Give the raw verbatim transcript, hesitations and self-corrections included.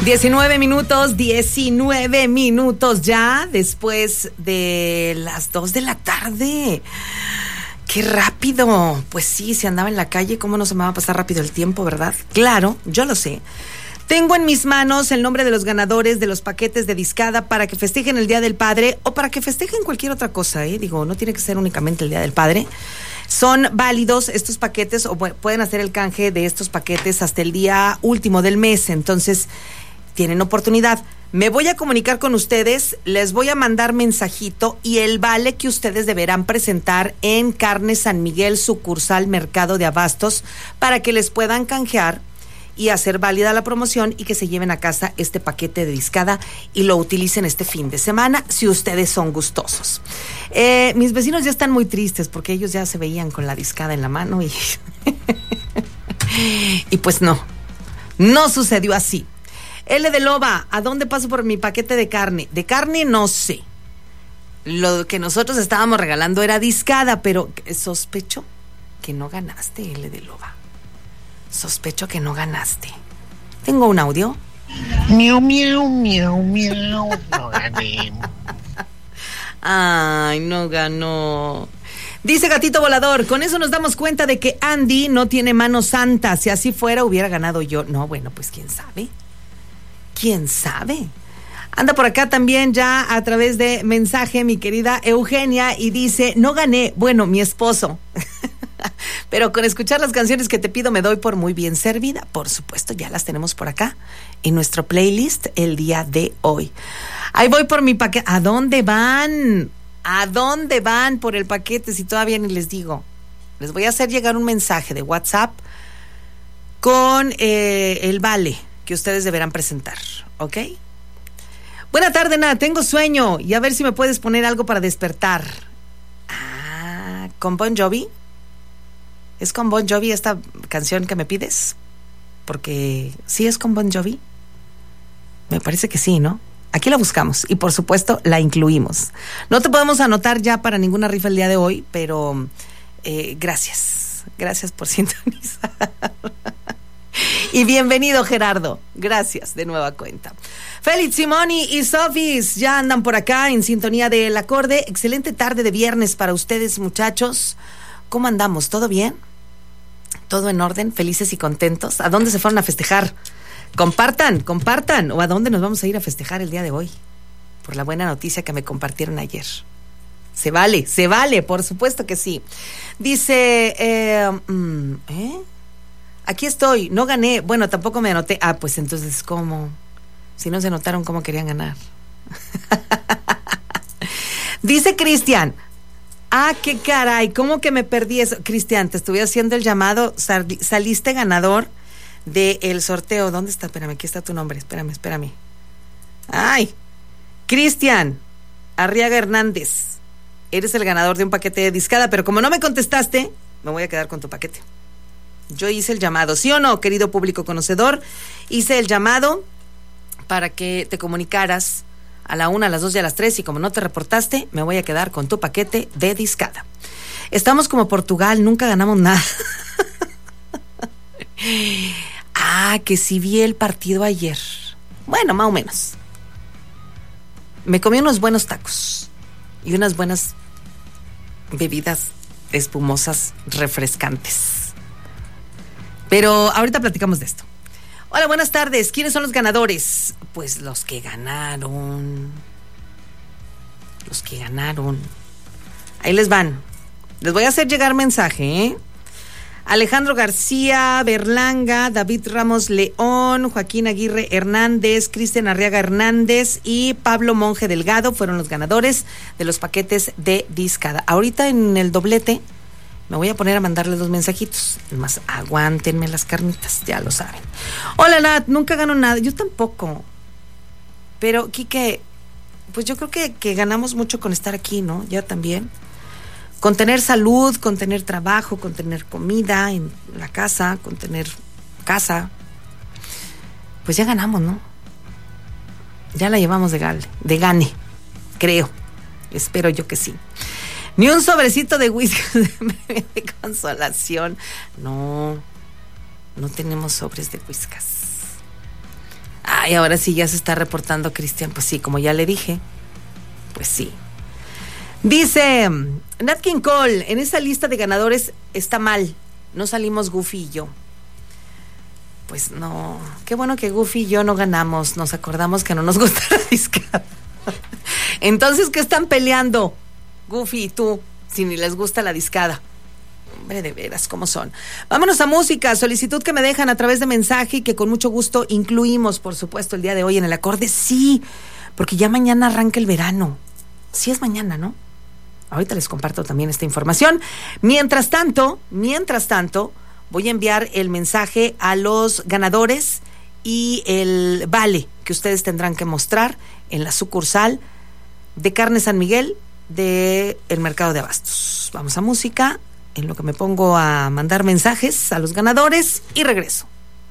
diecinueve minutos, diecinueve minutos ya después de las dos de la tarde. ¡Qué rápido! Pues sí, si andaba en la calle, ¿cómo no se me va a pasar rápido el tiempo, verdad? Claro, yo lo sé. Tengo en mis manos el nombre de los ganadores de los paquetes de discada para que festejen el Día del Padre o para que festejen cualquier otra cosa, ¿eh? Digo, no tiene que ser únicamente el Día del Padre. Son válidos estos paquetes o pueden hacer el canje de estos paquetes hasta el día último del mes. Entonces, tienen oportunidad. Me voy a comunicar con ustedes, les voy a mandar mensajito y el vale que ustedes deberán presentar en Carne San Miguel, sucursal Mercado de Abastos, para que les puedan canjear y hacer válida la promoción y que se lleven a casa este paquete de discada y lo utilicen este fin de semana si ustedes son gustosos. Eh, mis vecinos ya están muy tristes porque ellos ya se veían con la discada en la mano y, y pues no, no sucedió así. L de Loba, ¿a dónde paso por mi paquete de carne? De carne no sé. Lo que nosotros estábamos regalando era discada, pero sospecho que no ganaste, L de Loba. Sospecho que no ganaste. ¿Tengo un audio? Miau, miau, miau, miau. No gané. Ay, no ganó. Dice Gatito Volador, con eso nos damos cuenta de que Andy no tiene mano santa. Si así fuera, hubiera ganado yo. No, bueno, pues quién sabe. ¿Quién sabe? Anda por acá también ya a través de mensaje mi querida Eugenia y dice, no gané, bueno, mi esposo. Pero con escuchar las canciones que te pido me doy por muy bien servida. Por supuesto, ya las tenemos por acá en nuestro playlist el día de hoy. Ahí voy por mi paquete. ¿A dónde van? ¿A dónde van por el paquete? Si todavía ni les digo. Les voy a hacer llegar un mensaje de WhatsApp con eh, el vale que ustedes deberán presentar, ¿ok? Buena tarde, Nat, tengo sueño y a ver si me puedes poner algo para despertar. Ah, ¿con Bon Jovi? ¿Es con Bon Jovi esta canción que me pides? Porque sí es con Bon Jovi. Me parece que sí, ¿no? Aquí la buscamos y por supuesto la incluimos. No te podemos anotar ya para ninguna rifa el día de hoy, pero eh, gracias, gracias por sintonizar. Y bienvenido, Gerardo. Gracias de nueva cuenta. Félix, Simoni y Sofis ya andan por acá en sintonía del acorde. Excelente tarde de viernes para ustedes, muchachos. ¿Cómo andamos? ¿Todo bien? ¿Todo en orden? ¿Felices y contentos? ¿A dónde se fueron a festejar? Compartan, compartan. ¿O a dónde nos vamos a ir a festejar el día de hoy? Por la buena noticia que me compartieron ayer. Se vale, se vale, por supuesto que sí. Dice, eh, ¿eh? Aquí estoy, no gané, bueno, tampoco me anoté. Ah, pues entonces, ¿cómo? Si no se notaron cómo querían ganar. Dice Cristian, ah, qué caray, ¿cómo que me perdí eso? Cristian, te estuve haciendo el llamado, sal, saliste ganador del sorteo. ¿Dónde está? Espérame, aquí está tu nombre, espérame, espérame. Ay, Cristian Arriaga Hernández, eres el ganador de un paquete de discada, pero como no me contestaste, me voy a quedar con tu paquete. Yo hice el llamado, ¿sí o no, querido público conocedor? Hice el llamado para que te comunicaras a la una, a las dos y a las tres, y como no te reportaste, me voy a quedar con tu paquete de discada. Estamos como Portugal, nunca ganamos nada. Ah, que sí vi el partido ayer. Bueno, más o menos. Me comí unos buenos tacos y unas buenas bebidas espumosas refrescantes. Pero ahorita platicamos de esto. Hola, buenas tardes. ¿Quiénes son los ganadores? Pues los que ganaron. Los que ganaron. Ahí les van. Les voy a hacer llegar mensaje, ¿eh? Alejandro García Berlanga, David Ramos León, Joaquín Aguirre Hernández, Cristian Arriaga Hernández y Pablo Monje Delgado fueron los ganadores de los paquetes de discada. Ahorita en el doblete me voy a poner a mandarles dos mensajitos. Más aguántenme las carnitas, ya lo saben. Hola, Nat, nunca gano nada. Yo tampoco. Pero, Quique, pues yo creo que, que ganamos mucho con estar aquí, ¿no? Ya también. Con tener salud, con tener trabajo, con tener comida en la casa, con tener casa. Pues ya ganamos, ¿no? Ya la llevamos de gane, de gane, creo. Espero yo que sí. Ni un sobrecito de whisky de consolación. No, no tenemos sobres de whiskas. Ay, ahora sí ya se está reportando Cristian. Pues sí, como ya le dije. Pues sí. Dice Nat King Cole, en esa lista de ganadores está mal. No salimos Goofy y yo. Pues no. Qué bueno que Goofy y yo no ganamos. Nos acordamos que no nos gusta la discada. Entonces, ¿qué están peleando Goofy y tú? Si ni les gusta la discada. Hombre, de veras, ¿cómo son? Vámonos a música, solicitud que me dejan a través de mensaje y que con mucho gusto incluimos, por supuesto, el día de hoy en el acorde. Sí, porque ya mañana arranca el verano. Sí es mañana, ¿no? Ahorita les comparto también esta información. Mientras tanto, mientras tanto, voy a enviar el mensaje a los ganadores y el vale que ustedes tendrán que mostrar en la sucursal de Carne San Miguel del Mercado de Abastos. Vamos a música, en lo que me pongo a mandar mensajes a los ganadores y regreso.